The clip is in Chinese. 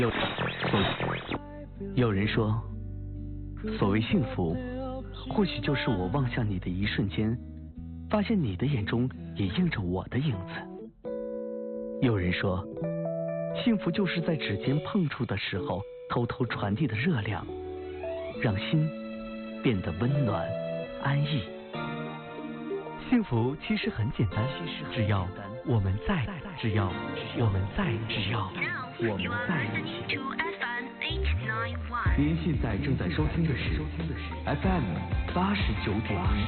有人说，所谓幸福，或许就是我望向你的一瞬间，发现你的眼中也映着我的影子。有人说，幸福就是在指尖碰触的时候，偷偷传递的热量，让心变得温暖安逸。幸福其实很简单，只要我们在，只要我们在，只要我们在一起。您现在正在收听的是 FM 89.1。